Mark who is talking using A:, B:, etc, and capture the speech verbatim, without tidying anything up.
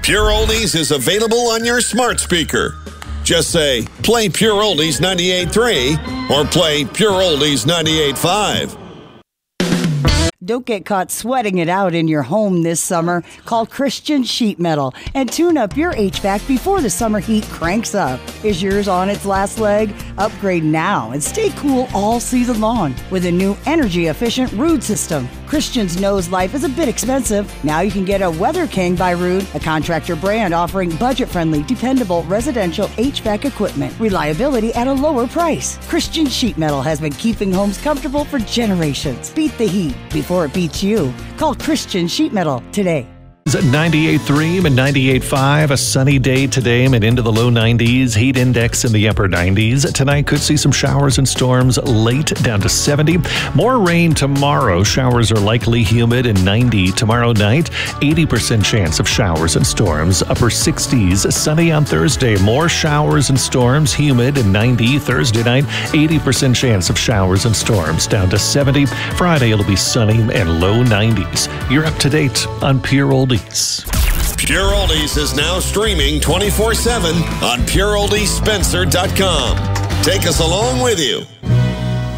A: Pure Oldies is available on your smart speaker. Just say, play Pure Oldies ninety-eight point three or play Pure Oldies ninety-eight point five.
B: Don't get caught sweating it out in your home this summer. Call Christian Sheet Metal and tune up your H V A C before the summer heat cranks up. Is yours on its last leg? Upgrade now and stay cool all season long with a new energy-efficient Ruud system. Christians knows life is a bit expensive. Now you can get a Weather King by Ruud, a contractor brand offering budget-friendly, dependable residential H V A C equipment. Reliability at a lower price. Christian Sheet Metal has been keeping homes comfortable for generations. Beat the heat before it beats you. Call Christian Sheet Metal today.
C: ninety-eight point three and ninety-eight point five. A sunny day today and into the low nineties. Heat index in the upper nineties. Tonight could see some showers and storms late down to seventy. More rain tomorrow. Showers are likely, humid and ninety tomorrow night. eighty percent chance of showers and storms. Upper sixties. Sunny on Thursday. More showers and storms, humid and ninety. Thursday night, eighty percent chance of showers and storms down to seventy. Friday it'll be sunny and low nineties. You're up to date on Pure Oldies.
A: Pure Oldies is now streaming twenty-four seven on Pure Oldies Spencer dot com. Take us along with you.